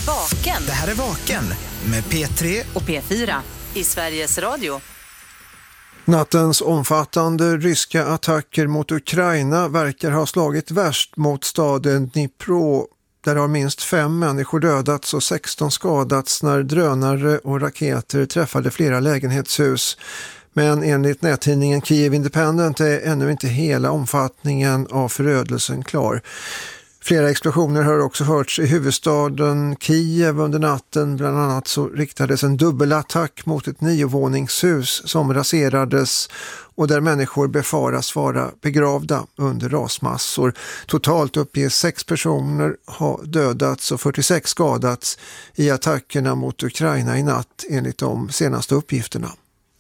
Vaken. Det här är Vaken med P3 och P4 i Sveriges Radio. Nattens omfattande ryska attacker mot Ukraina verkar ha slagit värst mot staden Dnipro. Där har minst 5 människor dödats och 16 skadats när drönare och raketer träffade flera lägenhetshus. Men enligt nättidningen Kyiv Independent är ännu inte hela omfattningen av förödelsen klar. Flera explosioner har också hörts i huvudstaden Kiev under natten. Bland annat så riktades en dubbelattack mot ett 9-våningshus som raserades och där människor befaras vara begravda under rasmassor. Totalt uppges 6 personer ha dödats och 46 skadats i attackerna mot Ukraina i natt enligt de senaste uppgifterna.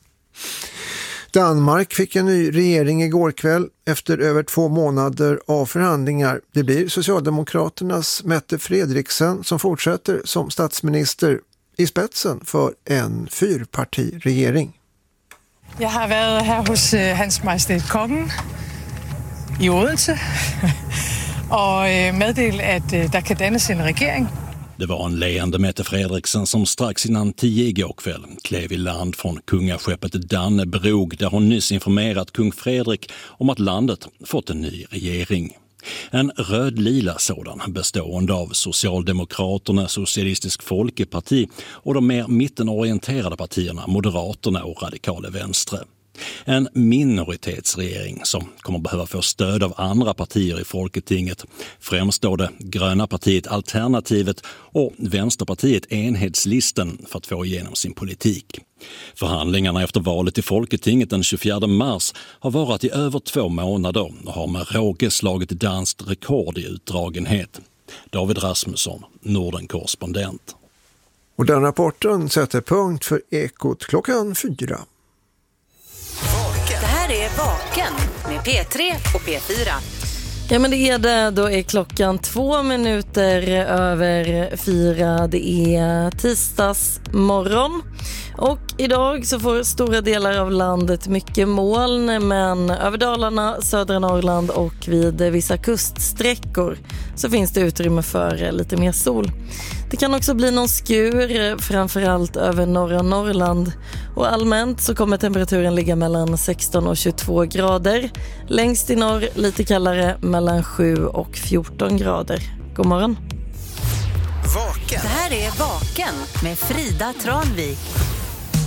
Danmark fick en ny regering igår kväll efter över 2 månader av förhandlingar. Det blir Socialdemokraternas Mette Frederiksen som fortsätter som statsminister i spetsen för en 4-partiregering. Jag har varit här hos Hans Majestät Kongen i Odense och meddelat att där kan dannes en regering. Det var en leende Mette Frederiksen som strax innan 10 igår kväll klev i land från kungaskeppet Dannebrog där hon nyss informerat kung Fredrik om att landet fått en ny regering. En röd-lila sådan bestående av Socialdemokraterna, Socialistisk Folkeparti och de mer mittenorienterade partierna Moderaterna och Radikale Venstre. En minoritetsregering som kommer behöva få stöd av andra partier i Folketinget, främst då det gröna partiet Alternativet och Vänsterpartiet Enhetslisten för att få igenom sin politik. Förhandlingarna efter valet i Folketinget den 24 mars har varit i över 2 månader och har med råge slagit danskt rekord i utdragenhet. David Rasmusson, Norden-korrespondent. Och den rapporten sätter punkt för Ekot klockan 4. Det här är Vaken med P3 och P4. Ja, men det är det. Då är klockan 2 minuter över 4. Det är tisdagsmorgon. Och idag så får stora delar av landet mycket moln, men över Dalarna, södra Norrland och vid vissa kuststräckor så finns det utrymme för lite mer sol. Det kan också bli någon skur, framförallt över norra Norrland. Och allmänt så kommer temperaturen ligga mellan 16 och 22 grader. Längst i norr lite kallare, mellan 7 och 14 grader. God morgon. Vaken. Det här är Vaken med Frida Tranvik.